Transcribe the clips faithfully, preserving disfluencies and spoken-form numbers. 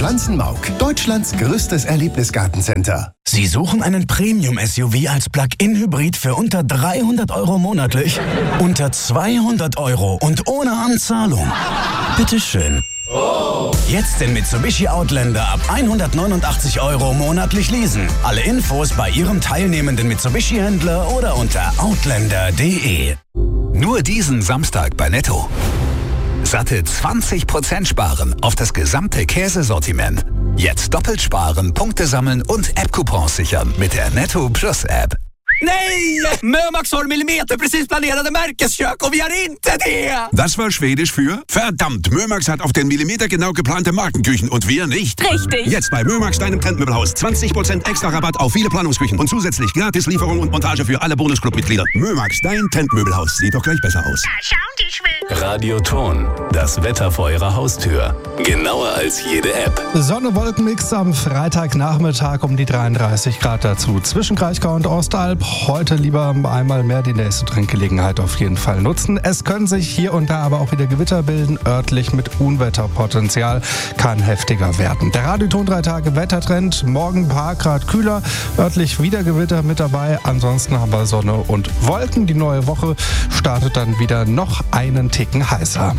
Pflanzenmauk, Deutschlands größtes Erlebnisgartencenter. Sie suchen einen Premium-S U V als Plug-in-Hybrid für unter dreihundert Euro monatlich? Unter zweihundert Euro und ohne Anzahlung? Bitteschön. Oh. Jetzt den Mitsubishi Outlander ab hundertneunundachtzig Euro monatlich leasen. Alle Infos bei Ihrem teilnehmenden Mitsubishi-Händler oder unter outlander punkt de. Nur diesen Samstag bei Netto. Satte zwanzig Prozent sparen auf das gesamte Käsesortiment. Jetzt doppelt sparen, Punkte sammeln und App-Coupons sichern mit der Netto Plus App. Nej! Mömax har millimeterprecis planerade Märkeskök och vi har inte det! Das war Schwedisch für verdammt, Mömax hat auf den Millimeter genau geplante Markenküchen und wir nicht. Richtig. Jetzt bei Mömax, deinem Trendmöbelhaus. zwanzig Prozent extra Rabatt auf viele Planungsküchen und zusätzlich gratis Lieferung und Montage für alle Bonusclub-Mitglieder. Mömax, dein Trendmöbelhaus. Sieht doch gleich besser aus. Radioton, das Wetter vor Ihrer Haustür. Genauer als jede App. Sonne-Wolken-Mix am Freitagnachmittag um die dreiunddreißig Grad dazu. Zwischen Kraichgau und Ostalb. Heute lieber einmal mehr die nächste Trinkgelegenheit auf jeden Fall nutzen. Es können sich hier und da aber auch wieder Gewitter bilden, örtlich mit Unwetterpotenzial. Kann heftiger werden. Der Radioton drei Tage Wettertrend. Morgen ein paar Grad kühler, örtlich wieder Gewitter mit dabei. Ansonsten haben wir Sonne und Wolken. Die neue Woche startet dann wieder noch einen Ticken heißer.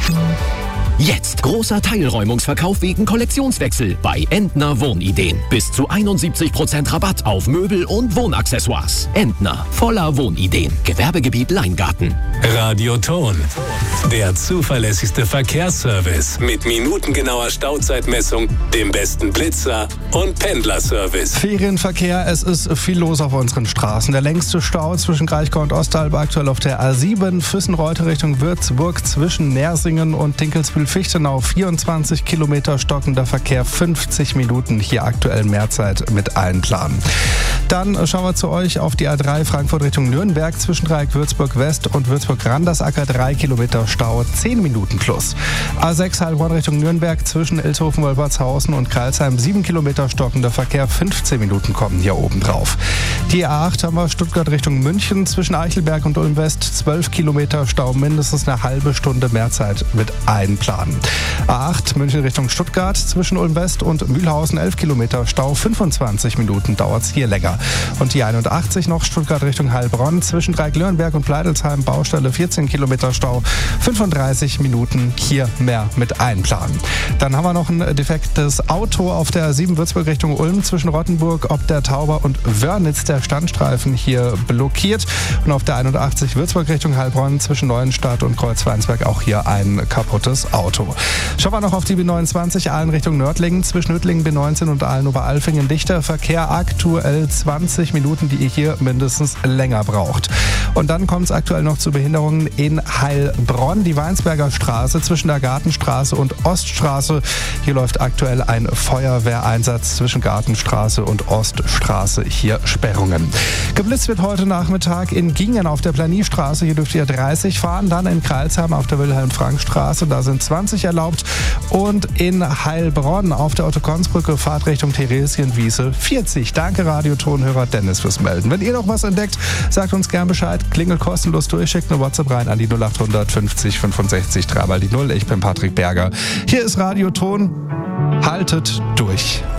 Jetzt großer Teilräumungsverkauf wegen Kollektionswechsel bei Entner Wohnideen. Bis zu einundsiebzig Prozent Rabatt auf Möbel und Wohnaccessoires. Entner, voller Wohnideen. Gewerbegebiet Leingarten. Radioton, der zuverlässigste Verkehrsservice mit minutengenauer Stauzeitmessung, dem besten Blitzer und Pendlerservice. Ferienverkehr, es ist viel los auf unseren Straßen. Der längste Stau zwischen Kraichgau und Ostalb aktuell auf der A sieben, Füssenreute Richtung Würzburg zwischen Nersingen und Dinkelsbühl-Fichtenau. vierundzwanzig Kilometer stockender Verkehr, fünfzig Minuten hier aktuell Mehrzeit mit einplanen. Dann schauen wir zu euch auf die A drei Frankfurt Richtung Nürnberg zwischen Dreieck Würzburg West und Würzburg-Randersacker, drei Kilometer Stau, zehn Minuten plus. A sechs Heilbronn Richtung Nürnberg zwischen Ilshofen-Wolbertshausen und Karlsheim, sieben Kilometer stockender Verkehr, fünfzehn Minuten kommen hier oben drauf. Die A acht haben wir Stuttgart Richtung München zwischen Eichelberg und Ulm West, zwölf Kilometer Stau, mindestens eine halbe Stunde Mehrzeit mit einplanen. A acht München Richtung Stuttgart zwischen Ulm West und Mühlhausen, elf Kilometer Stau, fünfundzwanzig Minuten dauert es hier länger. Und die einundachtzig noch Stuttgart Richtung Heilbronn zwischen Dreieck-Lörnberg und Pleidelsheim, Baustelle, vierzehn Kilometer Stau, fünfunddreißig Minuten hier mehr mit einplanen. Dann haben wir noch ein defektes Auto auf der A sieben Würzburg Richtung Ulm zwischen Rottenburg, ob der Tauber und Wörnitz, der Standstreifen hier blockiert. Und auf der einundachtzig Würzburg Richtung Heilbronn zwischen Neuenstadt und Kreuzweinsberg auch hier ein kaputtes Auto. Schauen wir noch auf die B neunundzwanzig Aalen Richtung Nördlingen zwischen Hüttlingen B neunzehn und Aalen-Oberalfingen. Dichter Verkehr, aktuell zwanzig Minuten, die ihr hier mindestens länger braucht. Und dann kommt es aktuell noch zu Behinderungen in Heilbronn. Die Weinsberger Straße zwischen der Gartenstraße und Oststraße. Hier läuft aktuell ein Feuerwehreinsatz zwischen Gartenstraße und Oststraße. Hier Sperrungen. Geblitzt wird heute Nachmittag in Gingen auf der Planiestraße. Hier dürft ihr dreißig fahren. Dann in Kreilsheim auf der Wilhelm-Frank-Straße. Da sind zwanzig erlaubt. Und in Heilbronn auf der Otto-Kons-Brücke Fahrtrichtung Theresienwiese vierzig. Danke Radiotonhörer Dennis fürs Melden. Wenn ihr noch was entdeckt, sagt uns gern Bescheid. Klingelt kostenlos durch, schickt eine WhatsApp rein an die null achthundert fünfzig fünfundsechzig drei mal die null. Ich bin Patrick Berger. Hier ist Radioton. Haltet durch.